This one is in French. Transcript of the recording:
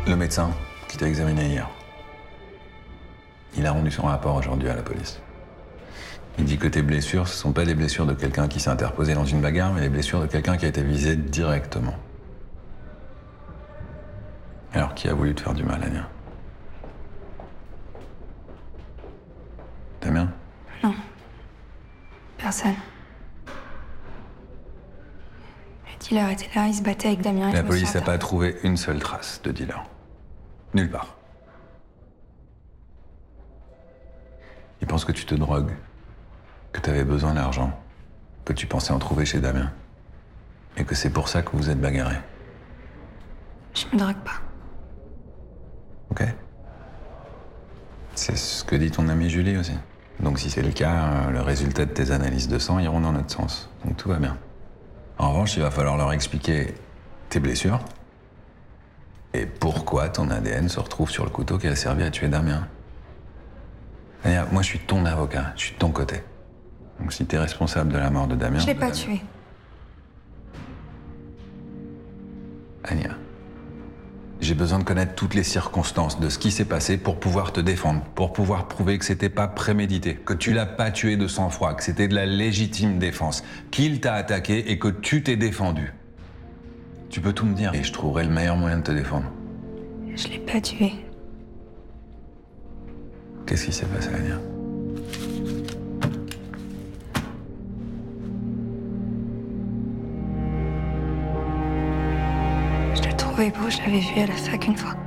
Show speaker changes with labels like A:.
A: Le médecin qui t'a examiné hier, il a rendu son rapport aujourd'hui à la police. Il dit que tes blessures, ce sont pas des blessures de quelqu'un qui s'est interposé dans une bagarre, mais des blessures de quelqu'un qui a été visé directement. Alors, qui a voulu te faire du mal, Anya? Damien?
B: Non. Personne. Le dealer était là, il se battait avec Damien.
A: La police n'a pas trouvé une seule trace de dealer. Nulle part. Ils pensent que tu te drogues, que tu avais besoin d'argent, que tu pensais en trouver chez Damien. Et que c'est pour ça que vous vous êtes bagarrés.
B: Je me drogue pas.
A: Ok? C'est ce que dit ton amie Julie aussi. Donc si c'est le cas, le résultat de tes analyses de sang iront dans notre sens. Donc tout va bien. En revanche, il va falloir leur expliquer tes blessures et pourquoi ton ADN se retrouve sur le couteau qui a servi à tuer Damien. Anya, moi je suis ton avocat, je suis de ton côté. Donc si t'es responsable de la mort de Damien...
B: Je l'ai pas tué.
A: Anya, j'ai besoin de connaître toutes les circonstances de ce qui s'est passé pour pouvoir te défendre, pour pouvoir prouver que c'était pas prémédité, que tu l'as pas tué de sang-froid, que c'était de la légitime défense, qu'il t'a attaqué et que tu t'es défendu. Tu peux tout me dire et je trouverai le meilleur moyen de te défendre.
B: Je l'ai pas tué.
A: Qu'est-ce qui s'est passé, Anya?
B: Je l'ai trouvé beau, je l'avais vu à la fac une fois.